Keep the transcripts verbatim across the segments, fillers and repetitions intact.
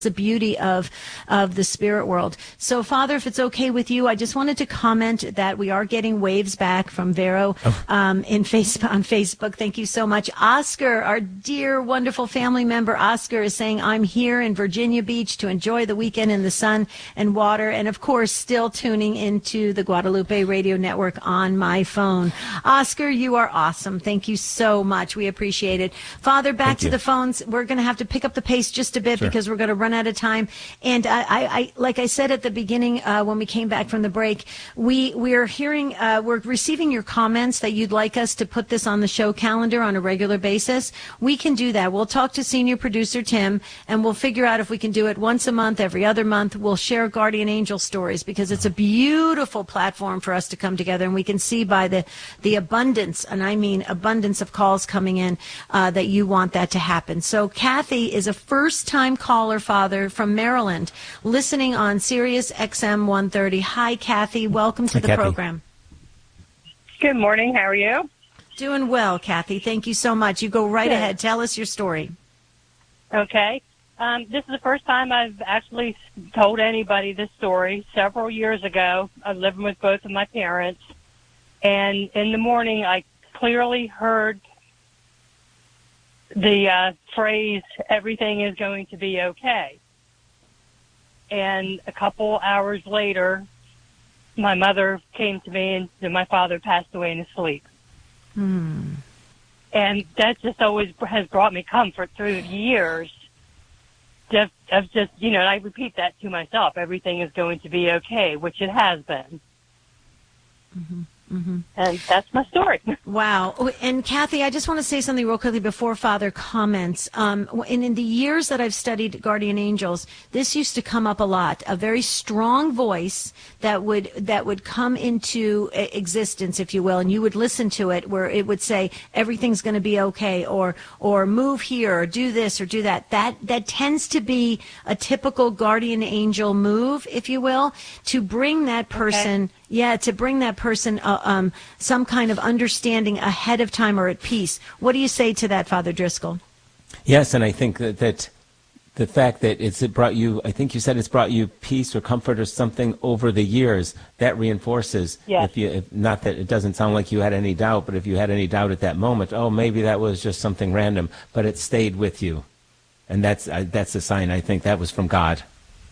the beauty of of the spirit world. So, Father, if it's okay with you, I just wanted to comment that we are getting waves back from Vero oh. um, in face on Facebook. Thank you so much. Oscar, our dear, wonderful family member, Oscar, is saying, I'm here in Virginia Beach to enjoy the weekend in the sun and water, and of course, still tuning into the Guadalupe Radio Network on my phone. Oscar, you are awesome. Thank you so much. We appreciate it. Father, back Thank to you. the phones. We're going to have to pick up the pace just a bit sure. because we're going to run out of time. And I, I, like I said at the beginning, uh, when we came back from the break, we we're hearing, uh, we're receiving your comments that you'd like us to put this on the show calendar on a regular basis. We can do that. We'll talk to senior producer Tim, and we'll figure out if we can do it once a month, every other month. We'll share Guardian Angel stories because it's a beautiful platform for us to come together, and we can see by the the abundance, and I mean abundance of calls coming in, uh, that you want that to happen. So Kathy is a first-time caller, Father, from Maryland, listening on Sirius X M one thirty. Hi, Kathy. Welcome to Hi, the Kathy. program. Good morning. How are you? Doing well, Kathy. Thank you so much. You go right Good. ahead. Tell us your story. Okay. Um, this is the first time I've actually told anybody this story. Several years ago, I was living with both of my parents, and in the morning, I clearly heard the uh, phrase, everything is going to be okay. And a couple hours later, my mother came to me and my father passed away in his sleep. Hmm. And that just always has brought me comfort through the years. Just, of just, you know, I repeat that to myself, everything is going to be okay, which it has been. Mm-hmm. Mm-hmm. And that's my story. Wow. Oh, and Kathy, I just want to say something real quickly before Father comments. Um, and in the years that I've studied guardian angels, this used to come up a lot. A very strong voice that would that would come into existence, if you will, and you would listen to it, where it would say everything's going to be okay, or or move here, or do this, or do that. That that tends to be a typical guardian angel move, if you will, to bring that person. Okay. Yeah, to bring that person uh, um, some kind of understanding ahead of time or at peace. What do you say to that, Father Driscoll? Yes, and I think that, that the fact that it's it brought you, I think you said it's brought you peace or comfort or something over the years, that reinforces. Yes. If you, if, not that it doesn't sound like you had any doubt, but if you had any doubt at that moment, oh, maybe that was just something random, but it stayed with you. And that's uh, that's a sign. I think that was from God.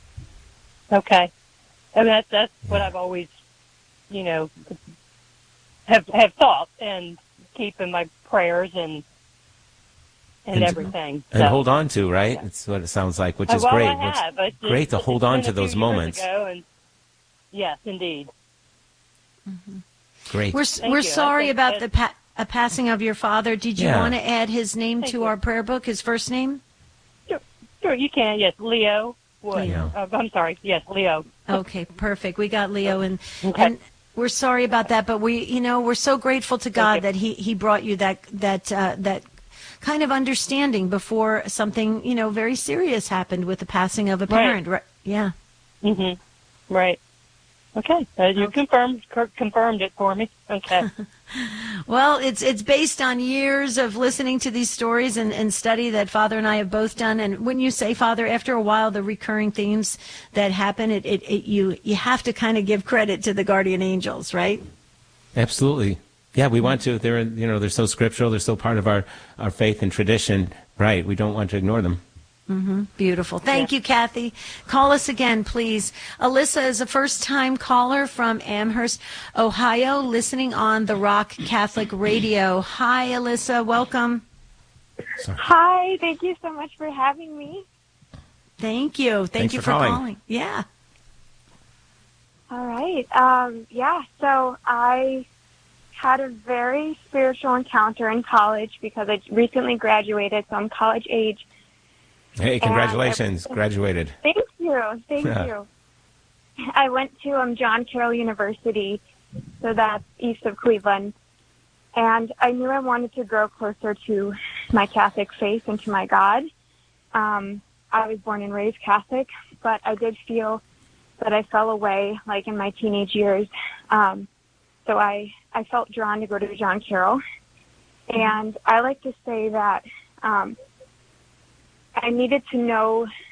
Okay. And that, that's yeah. what I've always, you know, have have thought and keep in my prayers and and, and everything. And so. hold on to, right? Yeah. That's what it sounds like, which is well, great. I have. It's it's great just, to hold on to those moments. Ago and, yes, indeed. Mm-hmm. Great. We're Thank we're you. sorry about the pa- a passing of your father. Did you yeah. want to add his name Thank to you. our prayer book? His first name? Sure, sure, you can. Yes, Leo Wood. Leo. Uh, I'm sorry. Yes, Leo. Okay, perfect. We got Leo, and okay. and we're sorry about that, but we, you know, we're so grateful to God that he he brought you that that uh, that kind of understanding before something, you know, very serious happened with the passing of a parent. Right? right? Yeah. Mhm. Right. Okay. Uh, you okay. confirmed c- confirmed it for me. Okay. Well, it's it's based on years of listening to these stories and, and study that Father and I have both done. And when you say, Father, after a while, the recurring themes that happen, it, it, it you you have to kind of give credit to the guardian angels, right? Absolutely. Yeah, we want to. They're, you know, they're so scriptural. They're so part of our, our faith and tradition. Right. We don't want to ignore them. Mm-hmm. Beautiful. Thank yeah. you, Kathy. Call us again, please. Alyssa is a first-time caller from Amherst, Ohio, listening on the Rock Catholic Radio. Hi, Alyssa. Welcome. Sorry. Hi. Thank you so much for having me. Thank you. Thank Thanks you for for calling. calling. Yeah. All right. Um, yeah, so I had a very spiritual encounter in college because I recently graduated, so I'm college age. Hey, congratulations. I, Graduated. Thank you. Thank yeah. you. I went to um, John Carroll University, so that's east of Cleveland, and I knew I wanted to grow closer to my Catholic faith and to my God. Um, I was born and raised Catholic, but I did feel that I fell away, like, in my teenage years. Um, so I, I felt drawn to go to John Carroll. And I like to say that um, I needed to know